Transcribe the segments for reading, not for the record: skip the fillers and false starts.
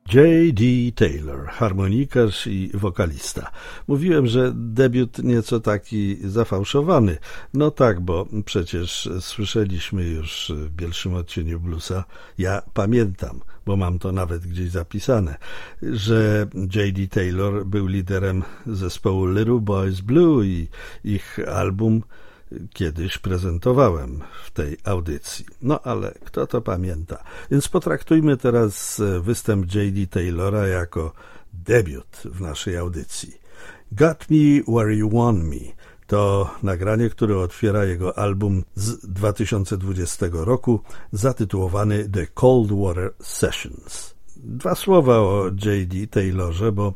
J.D. Taylor, harmonikarz i wokalista. Mówiłem, że debiut nieco taki zafałszowany. No tak, bo przecież słyszeliśmy już w pierwszym odcieniu bluesa, ja pamiętam, bo mam to nawet gdzieś zapisane, że J.D. Taylor był liderem zespołu Little Boys Blue i ich album kiedyś prezentowałem w tej audycji. No ale kto to pamięta? Więc potraktujmy teraz występ J.D. Taylora jako debiut w naszej audycji. Got Me Where You Want Me to nagranie, które otwiera jego album z 2020 roku zatytułowany The Cold Water Sessions. Dwa słowa o J.D. Taylorze, bo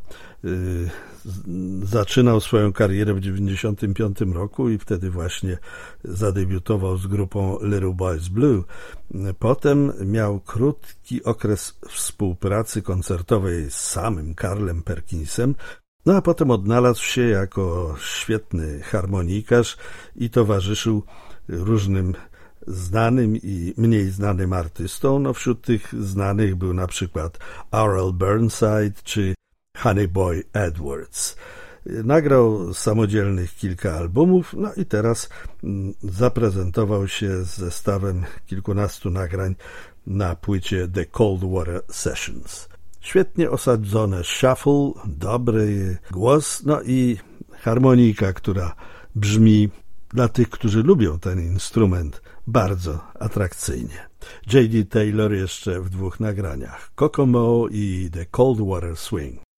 zaczynał swoją karierę w 1995 roku i wtedy właśnie zadebiutował z grupą Little Boys Blue. Potem miał krótki okres współpracy koncertowej z samym Carlem Perkinsem, no a potem odnalazł się jako świetny harmonikarz i towarzyszył różnym znanym i mniej znanym artystom. No wśród tych znanych był na przykład R.L. Burnside czy Honey Boy Edwards. Nagrał samodzielnych kilka albumów, no i teraz zaprezentował się z zestawem kilkunastu nagrań na płycie The Cold Water Sessions. Świetnie osadzone shuffle, dobry głos, no i harmonika, która brzmi dla tych, którzy lubią ten instrument, bardzo atrakcyjnie. J.D. Taylor jeszcze w dwóch nagraniach, Kokomo i The Cold Water Swing.